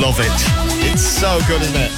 Love it. It's so good, isn't it?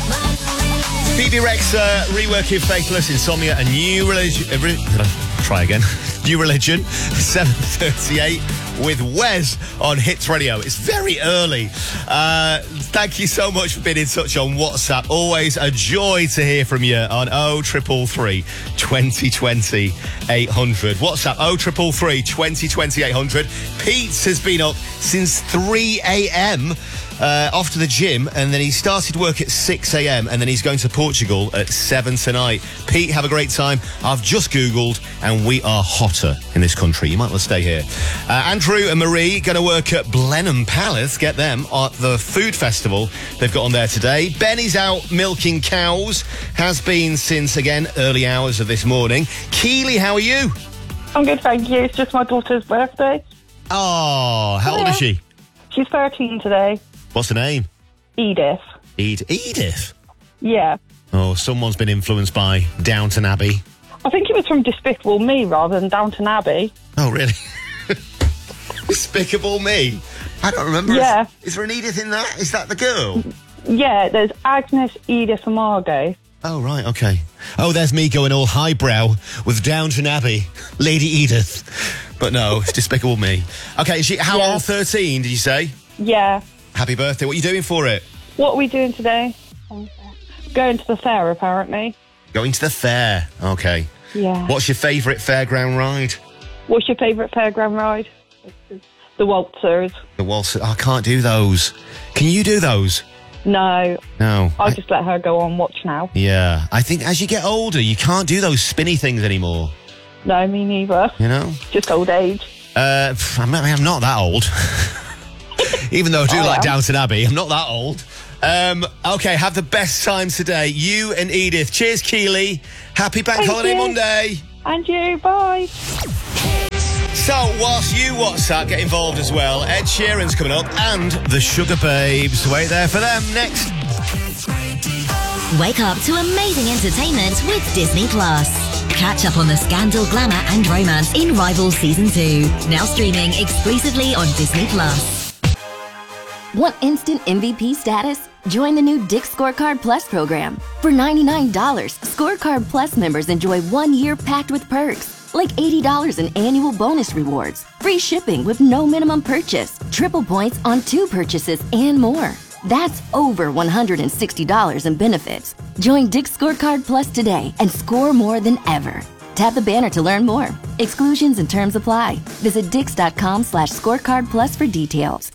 Phoebe Rexha, reworking Faithless, Insomnia, a new religion. Try again. New Religion, 7:38 with Wes on Hits Radio. It's very early. Thank you so much for being in touch on WhatsApp. Always a joy to hear from you on 0333 2020 800. WhatsApp 0333 2020 800. Pete has been up since 3 a.m. Off to the gym, and then he started work at 6 a.m. and then he's going to Portugal at 7 tonight. Pete, have a great time. I've just Googled, and we are hotter in this country. You might want to stay here. Andrew and Marie going to work at Blenheim Palace. Get them at the food festival they've got on there today. Benny's out milking cows. Has been since, again, early hours of this morning. Keely, how are you? I'm good, thank you. It's just my daughter's birthday. Oh, how old is she? She's 13 today. What's her name? Edith. Edith? Yeah. Oh, someone's been influenced by Downton Abbey. I think it was from Despicable Me rather than Downton Abbey. Oh, really? Despicable Me? I don't remember. Yeah. Is there an Edith in that? Is that the girl? Yeah, there's Agnes, Edith and Margot. Oh, right, okay. Oh, there's me going all highbrow with Downton Abbey, Lady Edith. But no, it's Despicable Me. Okay, how old? 13, did you say? Yeah. Happy birthday. What are you doing for it? What are we doing today? Going to the fair, apparently. Going to the fair. Okay. Yeah. What's your favourite fairground ride? What's your favourite fairground ride? The waltzers. The waltzers. I can't do those. Can you do those? No. No. I'll just let her go on watch now. Yeah. I think as you get older, you can't do those spinny things anymore. No, me neither. You know? Just old age. I'm not that old. Even though I do like Downton Abbey, I'm not that old. Okay, have the best time today. You and Edith. Cheers, Keely. Happy Bank Holiday Monday. And you, bye. So, whilst you WhatsApp, get involved as well. Ed Sheeran's coming up and the Sugar Babes. Wait there for them next. Wake up to amazing entertainment with Disney Plus. Catch up on the scandal, glamour and romance in Rivals Season 2. Now streaming exclusively on Disney Plus. Want instant MVP status? Join the new Dick's Scorecard Plus program. For $99, Scorecard Plus members enjoy 1 year packed with perks, like $80 in annual bonus rewards, free shipping with no minimum purchase, triple points on 2 purchases, and more. That's over $160 in benefits. Join Dick's Scorecard Plus today and score more than ever. Tap the banner to learn more. Exclusions and terms apply. Visit dix.com/scorecard plus for details.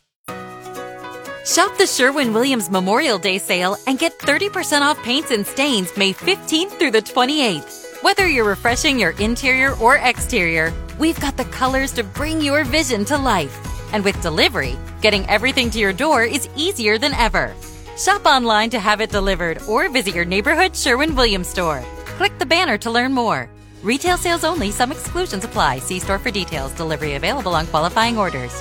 Shop the Sherwin-Williams Memorial Day sale and get 30% off paints and stains May 15th through the 28th. Whether you're refreshing your interior or exterior, we've got the colors to bring your vision to life. And with delivery, getting everything to your door is easier than ever. Shop online to have it delivered or visit your neighborhood Sherwin-Williams store. Click the banner to learn more. Retail sales only. Some exclusions apply. See store for details. Delivery available on qualifying orders.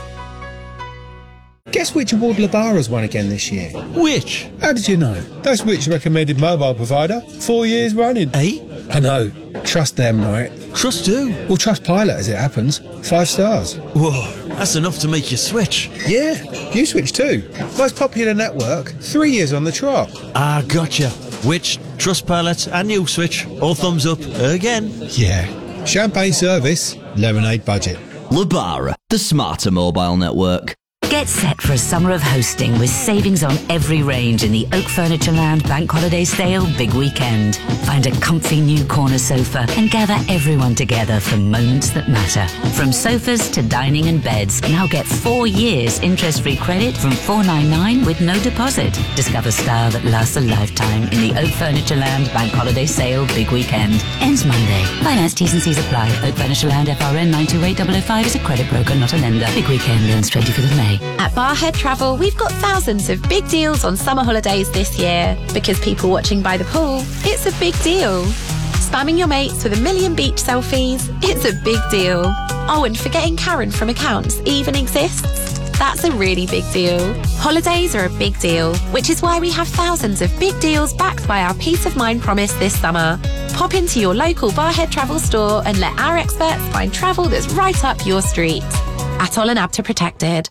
Guess which award Labara's won again this year? Which? How did you know? That's Which recommended mobile provider. 4 years running. Eh? I know. Trust them, right? Trust who? Well, trust Pilot as it happens. 5 stars. Whoa, that's enough to make you switch. Yeah, you switch too. Most popular network, 3 years on the trot. Ah, gotcha. Which, Trustpilot and you switch, all thumbs up again. Yeah. Champagne service, lemonade budget. Labara, the smarter mobile network. Get set for a summer of hosting with savings on every range in the Oak Furnitureland Bank Holiday Sale Big Weekend. Find a comfy new corner sofa and gather everyone together for moments that matter. From sofas to dining and beds, now get 4 years interest-free credit from $499 with no deposit. Discover style that lasts a lifetime in the Oak Furnitureland Bank Holiday Sale Big Weekend. Ends Monday. Finance T's and C's apply. Oak Furnitureland FRN 928005 is a credit broker, not a lender. Big Weekend ends 25th of May. At Barhead Travel, we've got thousands of big deals on summer holidays this year. Because people watching by the pool, it's a big deal. Spamming your mates with a million beach selfies, it's a big deal. Oh, and forgetting Karen from accounts even exists? That's a really big deal. Holidays are a big deal, which is why we have thousands of big deals backed by our Peace of Mind promise this summer. Pop into your local Barhead Travel store and let our experts find travel that's right up your street. Atoll and ABTA protected.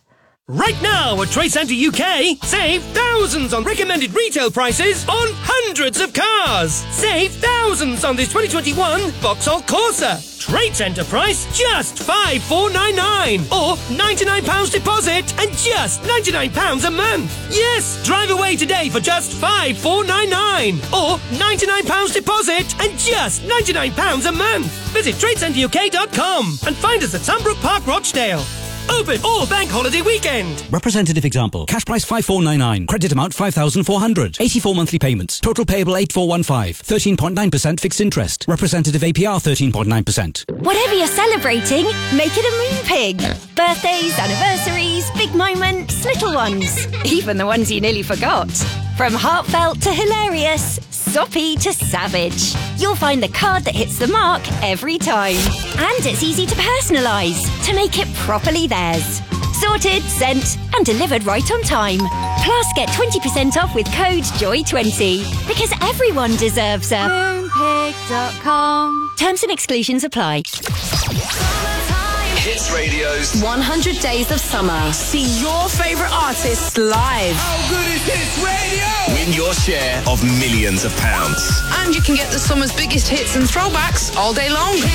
Right now at Trade Centre UK, save thousands on recommended retail prices on hundreds of cars. Save thousands on this 2021 Vauxhall Corsa. Trade Centre price just £5,499 or £99 deposit and just £99 a month. Yes, drive away today for just £5,499 or £99 deposit and just £99 a month. Visit TradeCentreUK.com and find us at Sandbrook Park, Rochdale. Open all bank holiday weekend. Representative example. Cash price 5499. Credit amount 5,400. 84 monthly payments. Total payable 8415. 13.9% fixed interest. Representative APR 13.9%. Whatever you're celebrating, make it a Moonpig. Birthdays, anniversaries, big moments, little ones. Even the ones you nearly forgot. From heartfelt to hilarious, soppy to savage. You'll find the card that hits the mark every time. And it's easy to personalise to make it properly theirs. Sorted, sent and delivered right on time. Plus get 20% off with code JOY20 because everyone deserves a Moonpig.com. Terms and exclusions apply. Hits Radio's 100 Days of Summer. See your favourite artists live. How good is Hits Radio? Win your share of millions of pounds. And you can get the summer's biggest hits and throwbacks all day long.